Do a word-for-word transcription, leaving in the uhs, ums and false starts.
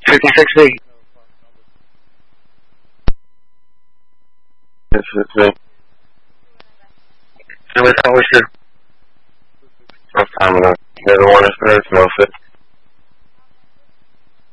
fifty-six B. This is me. So we thought we should. Sometime ago. The other one is very most of it.